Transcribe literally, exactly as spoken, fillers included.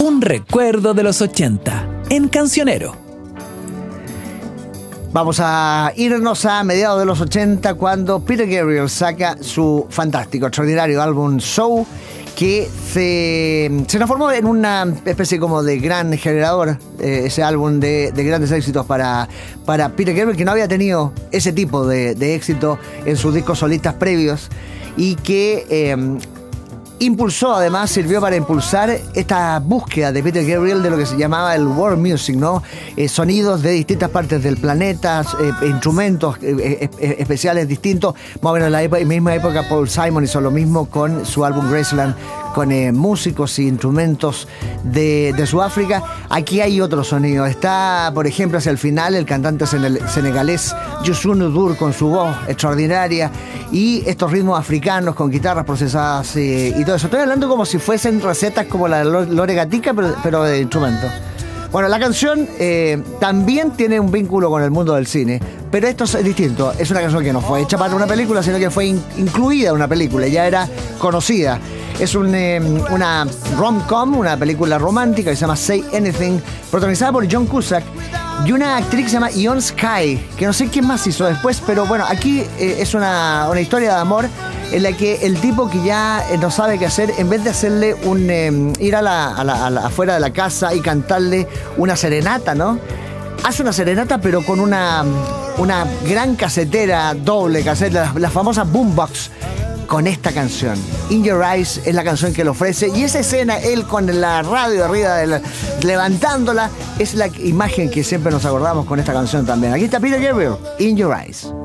Un recuerdo de los ochenta, en Cancionero. Vamos a irnos a mediados de los ochenta, cuando Peter Gabriel saca su fantástico, extraordinario álbum Show, que se, se transformó en una especie como de gran generador, eh, ese álbum de, de grandes éxitos para, para Peter Gabriel, que no había tenido ese tipo de, de éxito en sus discos solistas previos, y que eh, impulsó, además, sirvió para impulsar esta búsqueda de Peter Gabriel de lo que se llamaba el world music, ¿no? Eh, sonidos de distintas partes del planeta, eh, instrumentos eh, eh, especiales distintos. Más o menos en la época, misma época Paul Simon hizo lo mismo con su álbum Graceland, con eh, músicos y instrumentos de, de Sudáfrica. Aquí hay otro sonido. Está, por ejemplo, hacia el final, el cantante senegalés Youssou N'Dour con su voz extraordinaria y estos ritmos africanos con guitarras procesadas eh, y todo eso. Estoy hablando como si fuesen recetas como la de Lore Gatica, pero, pero de instrumentos. Bueno, la canción eh, también tiene un vínculo con el mundo del cine, pero esto es distinto. Es una canción que no fue hecha para una película, sino que fue in- incluida en una película, ya era conocida. Es un, eh, una rom-com, una película romántica que se llama Say Anything, protagonizada por John Cusack y una actriz que se llama Ione Skye, que no sé quién más hizo después, pero bueno, aquí eh, es una, una historia de amor en la que el tipo que ya no sabe qué hacer, en vez de hacerle un eh, ir a la, a la, a la, afuera de la casa y cantarle una serenata, ¿no? Hace una serenata, pero con una, una gran casetera, doble casetera, la, la famosa boombox, con esta canción. In Your Eyes es la canción que le ofrece, y esa escena, él con la radio arriba de la, levantándola, es la imagen que siempre nos acordamos con esta canción también. Aquí está Peter Gabriel, In Your Eyes.